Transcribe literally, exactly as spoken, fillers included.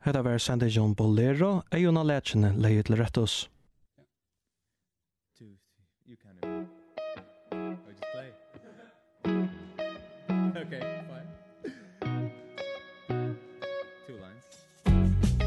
Hetta var Sandy John Bolero, é una leggende leiet Lorettos. Two, three. You kind of. Oh, just play. Okay, fine.